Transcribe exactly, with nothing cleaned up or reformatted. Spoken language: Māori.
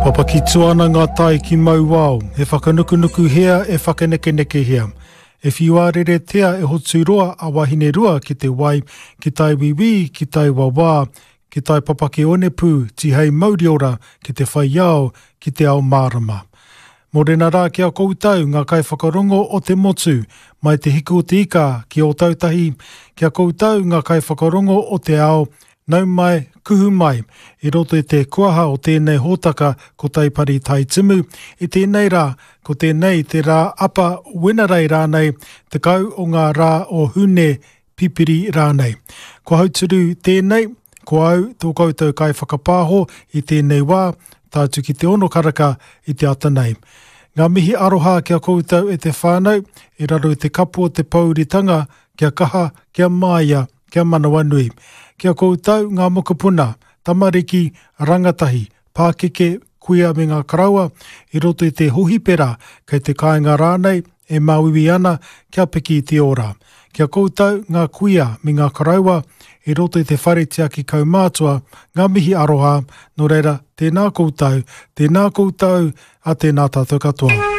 Papa ki tuana ngā tai ki mau wao, e whakanukunuku hea, e whakanekeneke hea. E whiuarere tea e hotu roa a wahine rua ki te wai, ki tai wiwi, ki tai wawa, ki tai papake one pū, ti hei mauriora, ki te whaiao, ki te ao marama. Morena rā ki a koutau ngā kai whakarongo o te motu, mai te hiku o te ika ki o tautahi, ki a koutau ngā kai whakarongo o te ao, nau mai, kuhu mai, i roto i te kuaha o tēnei hōtaka ko Taipari Tai Timu, i tēnei rā, ko tēnei te rā apa wenarei rānei, te kau o ngā rā o hune pipiri rānei. Ko hauturu tēnei, ko au tō koutou kai whakapāho i tēnei wā, tātu ki te ono karaka i te atanei. Ngā mihi aroha kia koutou e te whānau, i raro i te kapu o te pauritanga, kia kaha, kia maia, kia manawanui. Kia koutou ngā mokapuna, tamariki, rangatahi, pākeke, kuia me ngā karaua, i roto i te hohipera, kei te kāinga rānei, e mauiwi ana, kia piki i te ora. Kia koutou ngā kuia me ngā karaua, i roto i te whare tia ki kaumātua, ngā mihi aroha, no reira, tēnā koutou, tēnā koutou, a tēnā tātou katoa.